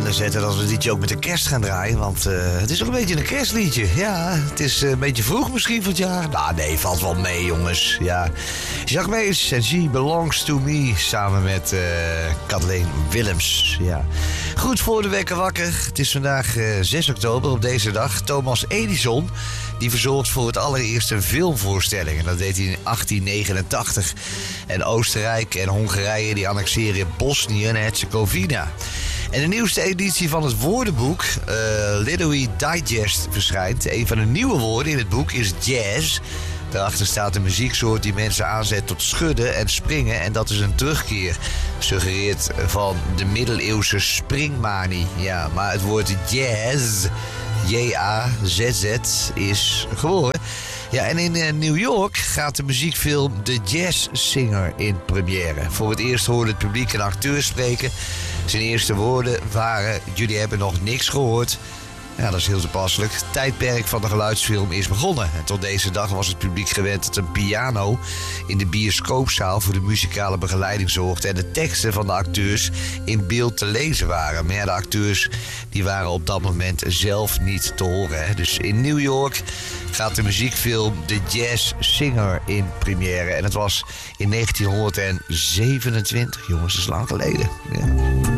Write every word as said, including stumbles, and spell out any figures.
agenda zetten dat we dit liedje ook met de kerst gaan draaien. Want uh, het is ook een beetje een kerstliedje. Ja, het is uh, een beetje vroeg misschien van het jaar. Nou, nee, valt wel mee, jongens. Ja. Jacques Mees en She Belongs to Me samen met uh, Kathleen Willems. Ja. Goed voor de wekker wakker. Het is vandaag uh, zes oktober. Op deze dag Thomas Edison die verzorgt voor het allereerst een filmvoorstelling. En dat deed hij in achttien negenentachtig. En Oostenrijk en Hongarije die annexeren Bosnië en Herzegovina. En de nieuwste editie van het woordenboek, uh, Literary Digest, verschijnt. Een van de nieuwe woorden in het boek is jazz. Daarachter staat een muzieksoort die mensen aanzet tot schudden en springen. En dat is een terugkeer, suggereert van de middeleeuwse springmanie. Ja, maar het woord jazz, J A Z Z, is geboren. Ja, en in uh, New York gaat de muziekfilm The Jazz Singer in première. Voor het eerst hoorde het publiek een acteur spreken. Zijn eerste woorden waren: jullie hebben nog niks gehoord. Ja, dat is heel toepasselijk. Het tijdperk van de geluidsfilm is begonnen. En tot deze dag was het publiek gewend dat een piano in de bioscoopzaal voor de muzikale begeleiding zorgde en de teksten van de acteurs in beeld te lezen waren. Maar ja, de acteurs die waren op dat moment zelf niet te horen. Hè. Dus in New York gaat de muziekfilm The Jazz Singer in première. En het was in negentienhonderdzevenentwintig, jongens, dat is lang geleden. Ja.